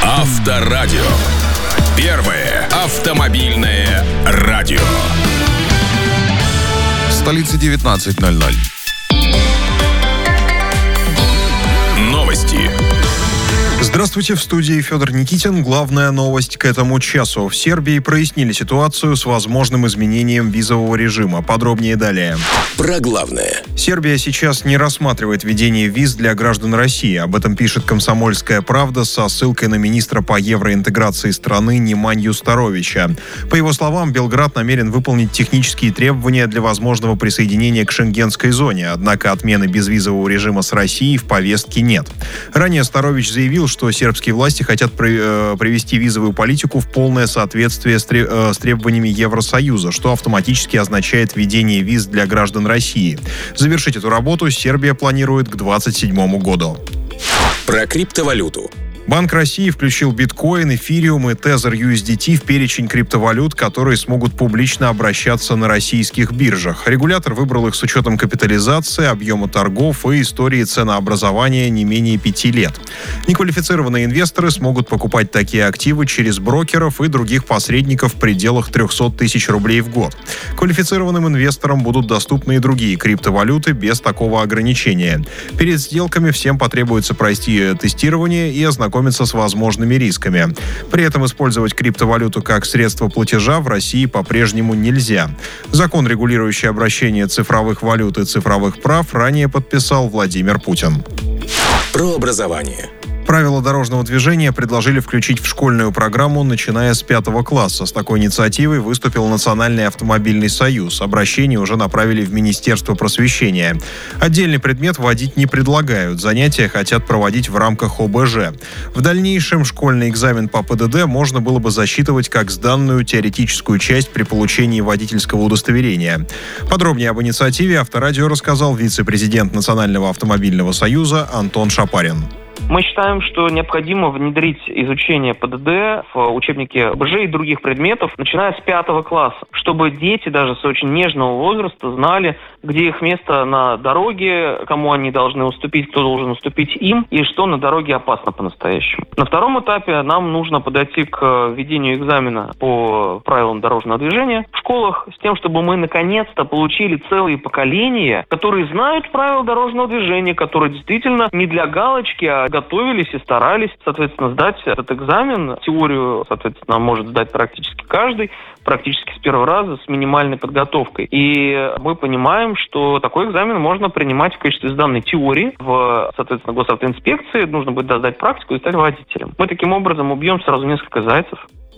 Авторадио. Первое автомобильное радио. Столица 19:00. Новости. Здравствуйте, в студии Федор Никитин. Главная новость к этому часу. В Сербии прояснили ситуацию с возможным изменением визового режима. Подробнее далее. Про главное. Сербия сейчас не рассматривает введение виз для граждан России. Об этом пишет «Комсомольская правда» со ссылкой на министра по евроинтеграции страны Неманью Старовича. По его словам, Белград намерен выполнить технические требования для возможного присоединения к шенгенской зоне. Однако отмены безвизового режима с Россией в повестке нет. Ранее Старович заявил, что сербские власти хотят привести визовую политику в полное соответствие с требованиями Евросоюза, что автоматически означает введение виз для граждан России. Завершить эту работу Сербия планирует к 2027 году. Про криптовалюту. Банк России включил биткоин, эфириум и Tether USDT в перечень криптовалют, которые смогут публично обращаться на российских биржах. Регулятор выбрал их с учетом капитализации, объема торгов и истории ценообразования не менее 5 лет. Неквалифицированные инвесторы смогут покупать такие активы через брокеров и других посредников в пределах 300 тысяч рублей в год. Квалифицированным инвесторам будут доступны и другие криптовалюты без такого ограничения. Перед сделками всем потребуется пройти тестирование и ознакомиться с возможными рисками. При этом использовать криптовалюту как средство платежа в России по-прежнему нельзя. Закон, регулирующий обращение цифровых валют и цифровых прав, ранее подписал Владимир Путин. Про образование. Правила дорожного движения предложили включить в школьную программу, начиная с 5 класса. С такой инициативой выступил Национальный автомобильный союз. Обращение уже направили в Министерство просвещения. Отдельный предмет вводить не предлагают. Занятия хотят проводить в рамках ОБЖ. В дальнейшем школьный экзамен по ПДД можно было бы засчитывать как сданную теоретическую часть при получении водительского удостоверения. Подробнее об инициативе Авторадио рассказал вице-президент Национального автомобильного союза Антон Шапарин. Мы считаем, что необходимо внедрить изучение ПДД в учебники ОБЖ и других предметов, начиная с 5 класса, чтобы дети даже с очень нежного возраста знали, где их место на дороге, кому они должны уступить, кто должен уступить им, и что на дороге опасно по-настоящему. На втором этапе нам нужно подойти к введению экзамена по правилам дорожного движения в школах с тем, чтобы мы наконец-то получили целые поколения, которые знают правила дорожного движения, которые действительно не для галочки, а готовились и старались, соответственно, сдать этот экзамен. Теорию, соответственно, может сдать практически каждый, практически с первого раза, с минимальной подготовкой. И мы понимаем, что такой экзамен можно принимать в качестве сданной теории в, соответственно, госавтоинспекции. Нужно будет сдать практику и стать водителем. Мы таким образом убьем сразу несколько зайцев.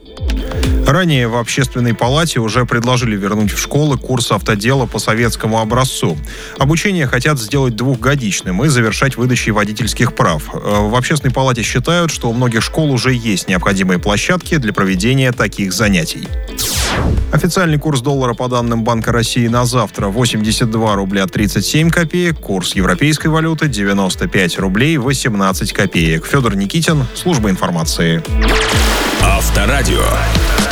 Ранее в Общественной палате уже предложили вернуть в школы курс автодела по советскому образцу. Обучение хотят сделать двухгодичным и завершать выдачей водительских прав. В Общественной палате считают, что у многих школ уже есть необходимые площадки для проведения таких занятий. Официальный курс доллара по данным Банка России на завтра 82 рубля 37 копеек, курс европейской валюты 95 рублей 18 копеек. Федор Никитин, служба информации. Авторадио.